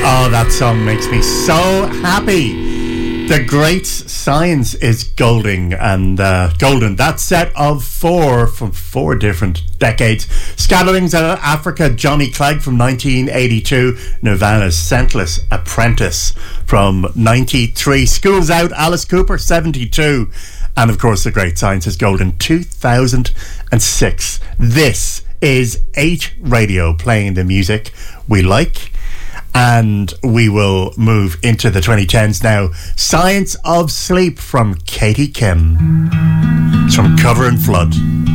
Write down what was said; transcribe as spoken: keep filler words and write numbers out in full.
Oh, that song makes me so happy. The Great Science is golden, and uh, golden. That set of four from four different decades. Scatterlings out of Africa, Johnny Clegg from nineteen eighty-two. Nirvana's Scentless Apprentice from ninety-three. School's Out, Alice Cooper, seventy-two. And of course, The Great Science is golden, two thousand six. This is eight Radio, playing the music we like. And we will move into the twenty tens now. Science of Sleep from Katie Kim. It's from Cover and Flood.